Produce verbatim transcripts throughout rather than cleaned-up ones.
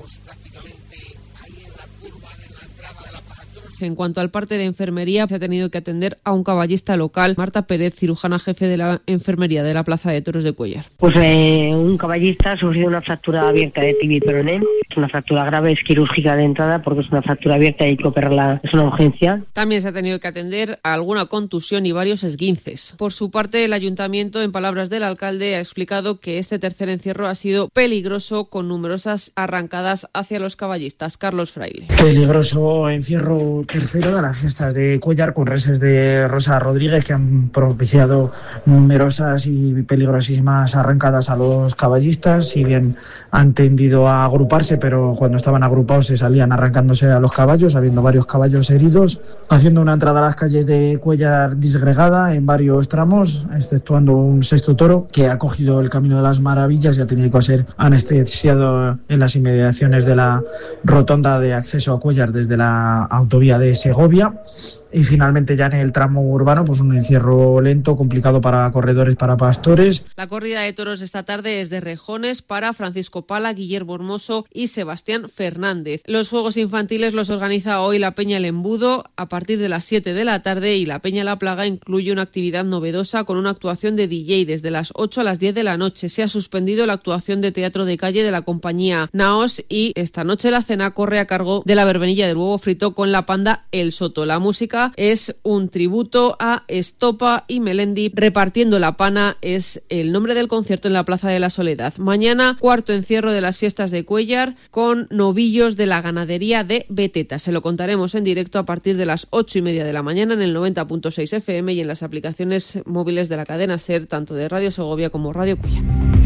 estamos prácticamente ahí en la curva de la entrada de la Plaza de Toros. En cuanto al parte de enfermería, se ha tenido que atender a un caballista local. Marta Pérez, cirujana jefe de la enfermería de la Plaza de Toros de Cuéllar. Pues eh, un caballista ha sufrido una fractura abierta de tibia y peroné. Es una fractura grave, es quirúrgica de entrada porque es una fractura abierta y hay que operarla, es una urgencia. También se ha tenido que atender a alguna contusión y varios esguinces. Por su parte, el ayuntamiento, en palabras del alcalde, ha explicado que este tercer encierro ha sido peligroso con numerosas arrancadas hacia los caballistas. Carlos Fraile. Peligroso encierro tercero de las fiestas de Cuéllar con reses de Rosa Rodríguez que han propiciado numerosas y peligrosísimas arrancadas a los caballistas. Si bien han tendido a agruparse, pero cuando estaban agrupados se salían arrancándose a los caballos, habiendo varios caballos heridos, haciendo una entrada a las calles de Cuéllar disgregada en varios tramos, exceptuando un sexto toro que ha cogido el Camino de las Maravillas y ha tenido que ser anestesiado en las inmediaciones de la rotonda de acceso a Cuéllar desde la autovía de Segovia. Y finalmente ya en el tramo urbano, pues un encierro lento, complicado para corredores, para pastores. La corrida de toros esta tarde es de rejones para Francisco Pala, Guillermo Hermoso y Sebastián Fernández. Los juegos infantiles los organiza hoy la Peña El Embudo a partir de las siete de la tarde y la Peña La Plaga incluye una actividad novedosa con una actuación de D J desde las ocho a las diez de la noche. Se ha suspendido la actuación de teatro de calle de la compañía Naos y esta noche la cena corre a cargo de la Verbenilla del Huevo Frito con la Panda El Soto. La música es un tributo a Estopa y Melendi. Repartiendo la pana es el nombre del concierto en la Plaza de la Soledad. Mañana, cuarto encierro de las fiestas de Cuéllar con novillos de la ganadería de Beteta. Se lo contaremos en directo a partir de las ocho y media de la mañana en el noventa punto seis F M y en las aplicaciones móviles de la cadena SER, tanto de Radio Segovia como Radio Cuéllar.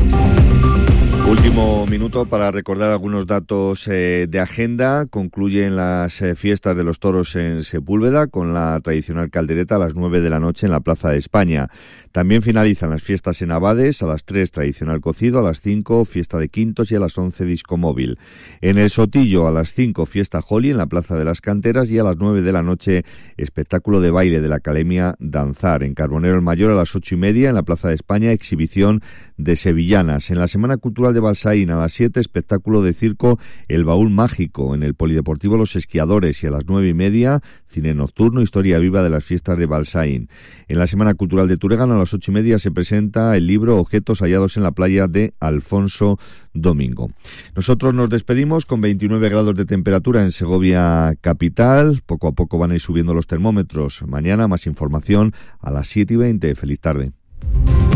Último minuto para recordar algunos datos eh, de agenda. Concluyen las eh, fiestas de los toros en Sepúlveda con la tradicional caldereta a las nueve de la noche en la Plaza de España. También finalizan las fiestas en Abades, a las tres tradicional cocido, a las cinco fiesta de quintos y a las once disco móvil. En el Sotillo a las cinco fiesta Holly en la Plaza de las Canteras y a las nueve de la noche espectáculo de baile de la Academia Danzar. En Carbonero el Mayor a las ocho y media en la Plaza de España exhibición de sevillanas. En la Semana Cultural de Balsaín a las siete espectáculo de circo El Baúl Mágico. En el Polideportivo Los Esquiadores y a las nueve y media cine nocturno Historia Viva de las fiestas de Balsaín. En la Semana Cultural de Túregano a las ocho y media se presenta el libro Objetos hallados en la playa de Alfonso Domingo. Nosotros nos despedimos con veintinueve grados de temperatura en Segovia capital. Poco a poco van a ir subiendo los termómetros. Mañana más información a las siete y veinte. Feliz tarde.